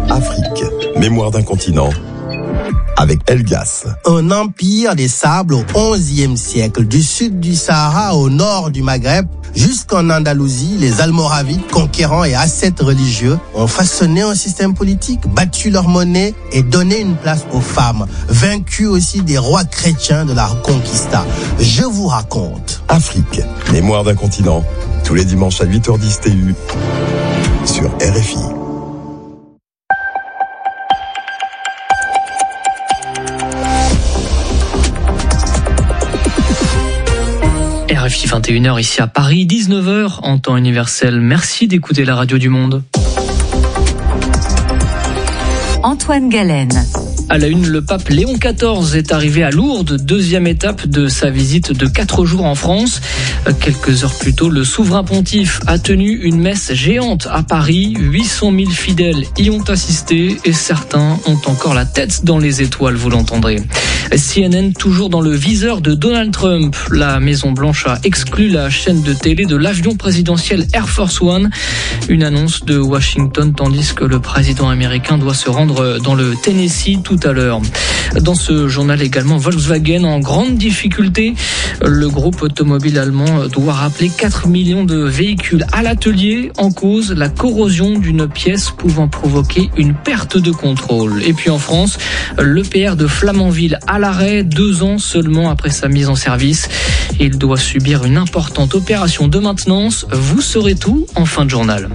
Afrique, mémoire d'un continent, avec Elgas. Un empire des sables au XIe siècle, du sud du Sahara au nord du Maghreb, jusqu'en Andalousie, les Almoravides, conquérants et ascètes religieux, ont façonné un système politique, battu leur monnaie et donné une place aux femmes, vaincu aussi des rois chrétiens de la Reconquista. Je vous raconte. Afrique, mémoire d'un continent, tous les dimanches à 8h10 TU, sur RFI. RFI 21h ici à Paris, 19h en temps universel. Merci d'écouter la radio du monde. Antoine Galen. À la une, le pape Léon XIV est arrivé à Lourdes, deuxième étape de sa visite de 4 jours en France. Quelques heures plus tôt, le souverain pontife a tenu une messe géante à Paris. 800 000 fidèles y ont assisté et certains ont encore la tête dans les étoiles, vous l'entendrez. CNN toujours dans le viseur de Donald Trump. La Maison-Blanche a exclu la chaîne de télé de l'avion présidentiel Air Force One. Une annonce de Washington tandis que le président américain doit se rendre dans le Tennessee tout à l'heure. Dans ce journal également, Volkswagen en grande difficulté. Le groupe automobile allemand doit rappeler 4 millions de véhicules à l'atelier. En cause, la corrosion d'une pièce pouvant provoquer une perte de contrôle. Et puis en France, l'EPR de Flamanville à l'arrêt 2 ans seulement après sa mise en service. Il doit subir une importante opération de maintenance. Vous saurez tout en fin de journal.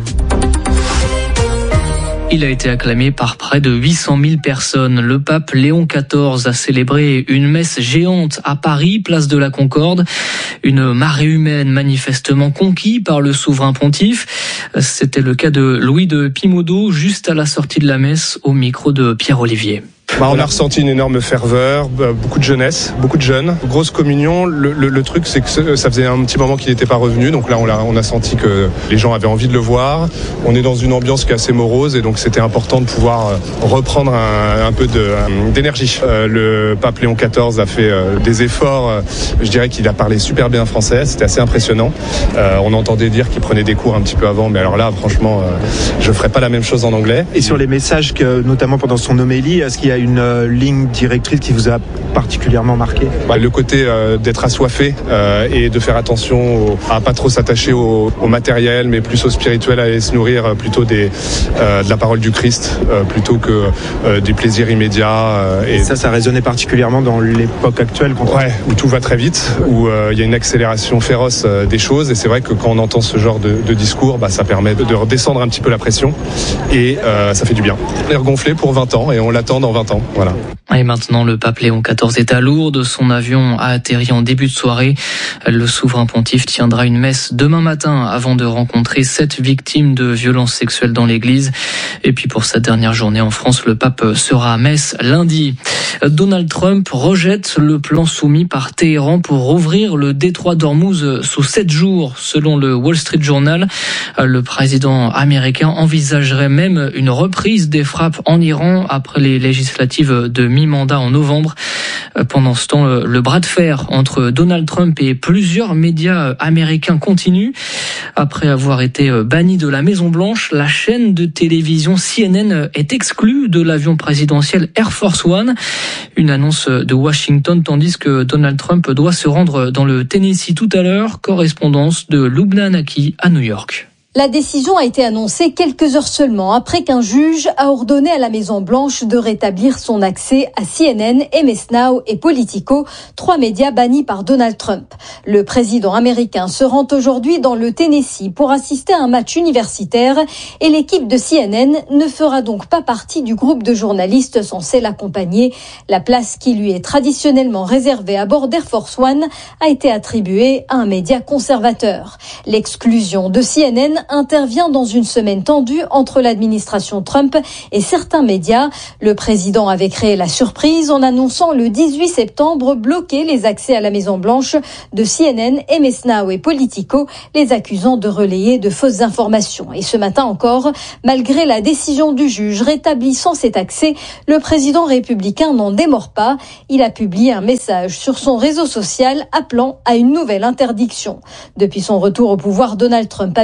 Il a été acclamé par près de 800 000 personnes. Le pape Léon XIV a célébré une messe géante à Paris, place de la Concorde. Une marée humaine manifestement conquise par le souverain pontife. C'était le cas de Louis de Pimodo, juste à la sortie de la messe, au micro de Pierre Olivier. On a ressenti une énorme ferveur, beaucoup de jeunesse, beaucoup de jeunes, grosse communion. Le truc, c'est que ça faisait un petit moment qu'il n'était pas revenu, donc là on a senti que les gens avaient envie de le voir. On est dans une ambiance qui est assez morose et donc c'était important de pouvoir reprendre un peu d'énergie. Le pape Léon XIV a fait des efforts, je dirais qu'il a parlé super bien français, c'était assez impressionnant. On entendait dire qu'il prenait des cours un petit peu avant, mais alors là franchement, je ferais pas la même chose en anglais. Et sur les messages, notamment pendant son homélie, est-ce qu'il y a une ligne directrice qui vous a particulièrement marqué? Le côté d'être assoiffé et de faire attention à pas trop s'attacher au matériel, mais plus au spirituel, à aller se nourrir plutôt de la parole du Christ, plutôt que des plaisirs immédiats. Et ça résonnait particulièrement dans l'époque actuelle. Où tout va très vite, où il y a une accélération féroce des choses, et c'est vrai que quand on entend ce genre de discours, ça permet de redescendre un petit peu la pression, et ça fait du bien. On est regonflé pour 20 ans, et on l'attend dans 20 ans. Voilà. Et maintenant, le pape Léon XIV est à Lourdes. Son avion a atterri en début de soirée. Le souverain pontife tiendra une messe demain matin avant de rencontrer 7 victimes de violences sexuelles dans l'église. Et puis pour sa dernière journée en France, le pape sera à Metz lundi. Donald Trump rejette le plan soumis par Téhéran pour rouvrir le détroit d'Ormuz sous 7 jours. Selon le Wall Street Journal, le président américain envisagerait même une reprise des frappes en Iran après les législatives de mi-mandat en novembre. Pendant ce temps, le bras de fer entre Donald Trump et plusieurs médias américains continue. Après avoir été banni de la Maison-Blanche, la chaîne de télévision CNN est exclue de l'avion présidentiel Air Force One. Une annonce de Washington, tandis que Donald Trump doit se rendre dans le Tennessee tout à l'heure. Correspondance de Lubna Naki à New York. La décision a été annoncée quelques heures seulement après qu'un juge a ordonné à la Maison-Blanche de rétablir son accès à CNN, MS Now et Politico, 3 médias bannis par Donald Trump. Le président américain se rend aujourd'hui dans le Tennessee pour assister à un match universitaire et l'équipe de CNN ne fera donc pas partie du groupe de journalistes censés l'accompagner. La place qui lui est traditionnellement réservée à bord d'Air Force One a été attribuée à un média conservateur. L'exclusion de CNN intervient dans une semaine tendue entre l'administration Trump et certains médias. Le président avait créé la surprise en annonçant le 18 septembre bloquer les accès à la Maison-Blanche de CNN, MS Now et Politico, les accusant de relayer de fausses informations. Et ce matin encore, malgré la décision du juge rétablissant cet accès, le président républicain n'en démord pas. Il a publié un message sur son réseau social appelant à une nouvelle interdiction. Depuis son retour au pouvoir, Donald Trump a multiplié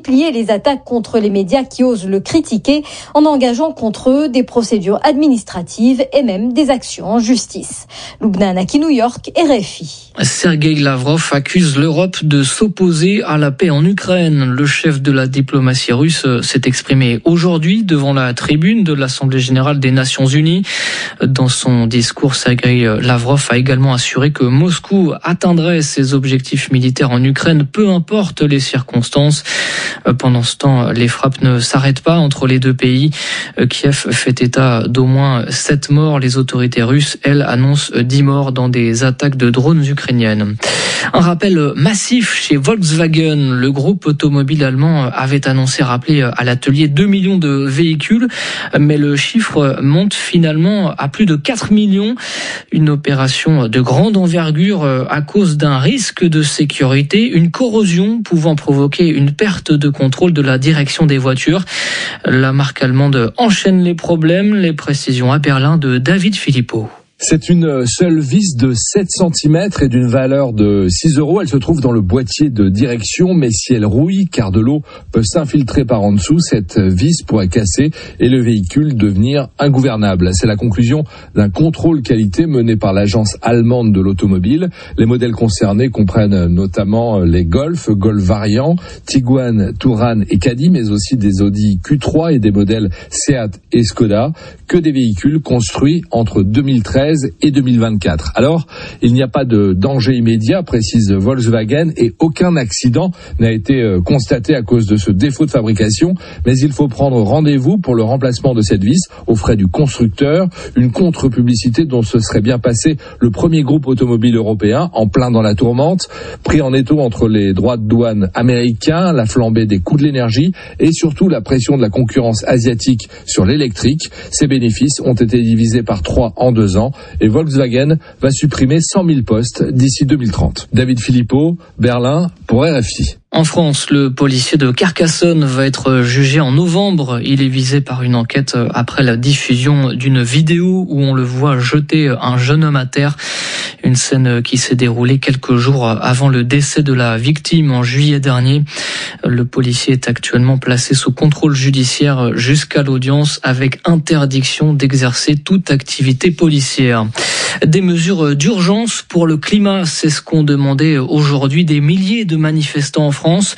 multiplier les attaques contre les médias qui osent le critiquer en engageant contre eux des procédures administratives et même des actions en justice. Lubna Anaki, New York, RFI. Sergueï Lavrov accuse l'Europe de s'opposer à la paix en Ukraine. Le chef de la diplomatie russe s'est exprimé aujourd'hui devant la tribune de l'Assemblée générale des Nations unies. Dans son discours, Sergueï Lavrov a également assuré que Moscou atteindrait ses objectifs militaires en Ukraine, peu importe les circonstances. Pendant ce temps, les frappes ne s'arrêtent pas entre les deux pays. Kiev fait état d'au moins 7 morts. Les autorités russes, elles, annoncent 10 morts dans des attaques de drones ukrainiennes. Un rappel massif chez Volkswagen. Le groupe automobile allemand avait annoncé rappeler à l'atelier 2 millions de véhicules, mais le chiffre monte finalement à plus de 4 millions. Une opération de grande envergure à cause d'un risque de sécurité, une corrosion pouvant provoquer une perte de contrôle de la direction des voitures. La marque allemande enchaîne les problèmes. Les précisions à Berlin de David Philippot. C'est une seule vis de 7 cm et d'une valeur de 6 €. Elle se trouve dans le boîtier de direction, mais si elle rouille, car de l'eau peut s'infiltrer par en dessous, cette vis pourrait casser et le véhicule devenir ingouvernable. C'est la conclusion d'un contrôle qualité mené par l'agence allemande de l'automobile. Les modèles concernés comprennent notamment les Golf variants, Tiguan, Touran et Caddy, mais aussi des Audi Q3 et des modèles Seat et Skoda, que des véhicules construits entre 2013 et 2024. Alors, il n'y a pas de danger immédiat, précise Volkswagen, et aucun accident n'a été constaté à cause de ce défaut de fabrication, mais il faut prendre rendez-vous pour le remplacement de cette vis aux frais du constructeur, une contre-publicité dont se serait bien passé le premier groupe automobile européen, en plein dans la tourmente, pris en étau entre les droits de douane américains, la flambée des coûts de l'énergie et surtout la pression de la concurrence asiatique sur l'électrique. Ces bénéfices ont été divisés par 3 en 2 ans. Et Volkswagen va supprimer 100 000 postes d'ici 2030. David Philippot, Berlin, pour RFI. En France, le policier de Carcassonne va être jugé en novembre. Il est visé par une enquête après la diffusion d'une vidéo où on le voit jeter un jeune homme à terre. Une scène qui s'est déroulée quelques jours avant le décès de la victime en juillet dernier. Le policier est actuellement placé sous contrôle judiciaire jusqu'à l'audience avec interdiction d'exercer toute activité policière. Des mesures d'urgence pour le climat, c'est ce qu'ont demandé aujourd'hui des milliers de manifestants en France.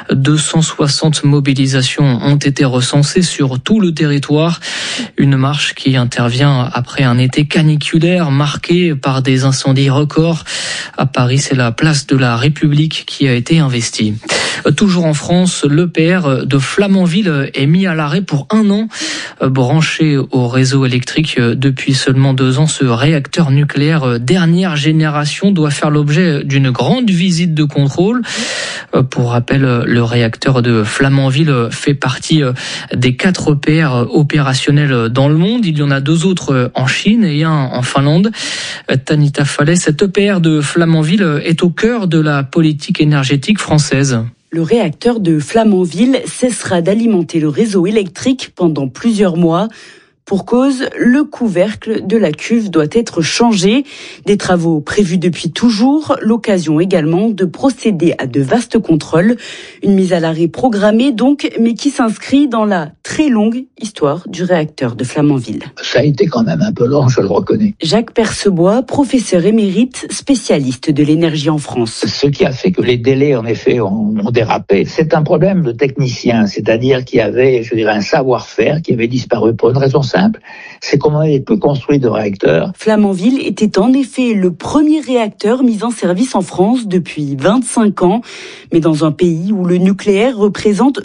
260 mobilisations ont été recensées sur tout le territoire. Une marche qui intervient après un été caniculaire marqué par des incendies records. À Paris, c'est la place de la République qui a été investie. Toujours en France, l'EPR de Flamanville est mis à l'arrêt pour 1 an. Branché au réseau électrique depuis seulement 2 ans, ce réacteur nucléaire dernière génération doit faire l'objet d'une grande visite de contrôle. Pour rappel, le réacteur de Flamanville fait partie des 4 EPR opérationnels dans le monde. Il y en a 2 autres en Chine et un en Finlande. Tanita Fallet, cet EPR de Flamanville est au cœur de la politique énergétique française. Le réacteur de Flamanville cessera d'alimenter le réseau électrique pendant plusieurs mois. Pour cause, le couvercle de la cuve doit être changé. Des travaux prévus depuis toujours, l'occasion également de procéder à de vastes contrôles. Une mise à l'arrêt programmée donc, mais qui s'inscrit dans la très longue histoire du réacteur de Flamanville. Ça a été quand même un peu long, je le reconnais. Jacques Percebois, professeur émérite, spécialiste de l'énergie en France. Ce qui a fait que les délais, en effet, ont dérapé, c'est un problème de technicien, c'est-à-dire qu'il y avait, je dirais, un savoir-faire qui avait disparu pour une raison simple. C'est qu'on avait peu construit de réacteurs. Flamanville était en effet le premier réacteur mis en service en France depuis 25 ans. Mais dans un pays où le nucléaire représente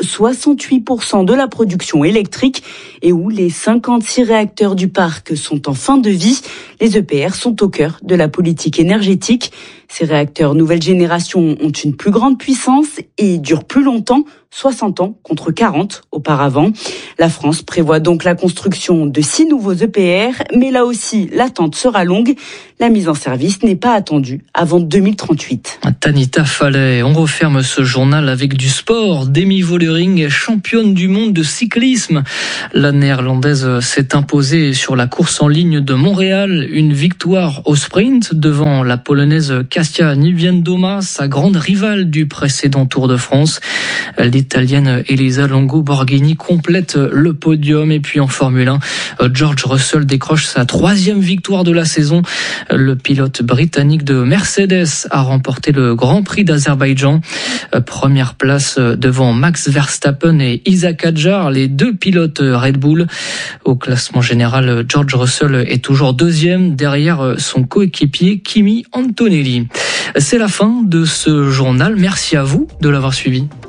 68% de la production électrique et où les 56 réacteurs du parc sont en fin de vie, les EPR sont au cœur de la politique énergétique. Ces réacteurs nouvelle génération ont une plus grande puissance et durent plus longtemps, 60 ans contre 40 auparavant. La France prévoit donc la construction de 6 nouveaux EPR, mais là aussi, l'attente sera longue. La mise en service n'est pas attendue avant 2038. Tanita Fallet, on referme ce journal avec du sport. Demi Vollering est championne du monde de cyclisme. La néerlandaise s'est imposée sur la course en ligne de Montréal. Une victoire au sprint devant la polonaise Cassia Niewiadoma, sa grande rivale du précédent Tour de France. L'Italienne Elisa Longo Borghini complète le podium. Et puis en Formule 1, George Russell décroche sa 3e victoire de la saison. Le pilote britannique de Mercedes a remporté le Grand Prix d'Azerbaïdjan. Première place devant Max Verstappen et Isaac Hadjar, les 2 pilotes Red Bull. Au classement général, George Russell est toujours 2e derrière son coéquipier Kimi Antonelli. C'est la fin de ce journal. Merci à vous de l'avoir suivi.